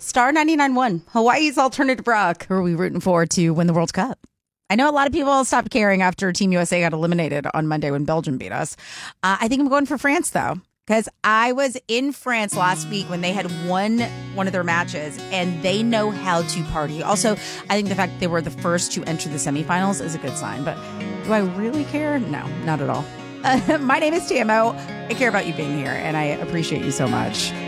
Star 99.1, Hawaii's alternative rock. Who are we rooting for to win the World Cup? I know a lot of people stopped caring after Team USA got eliminated on Monday when Belgium beat us. I think I'm going for France, though, because I was in France last week when they had won one of their matches, and they know how to party. Also, I think the fact they were the first to enter the semifinals is a good sign. But do I really care? No, not at all. My name is TMO. I care about you being here, and I appreciate you so much.